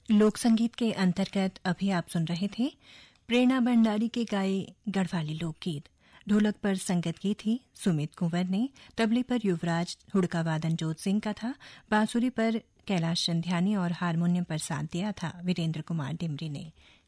लोक संगीत के अंतर्गत अभी आप सुन रहे थे प्रेरणा भंडारी के गाए गढ़वाली लोकगीत। ढोलक पर संगत की थी सुमित कुंवर ने, तबले पर युवराज, हुड़का वादन जोत सिंह का था, बांसुरी पर कैलाश चंध्यानी और हारमोनियम पर साथ दिया था वीरेंद्र कुमार डिमरी ने।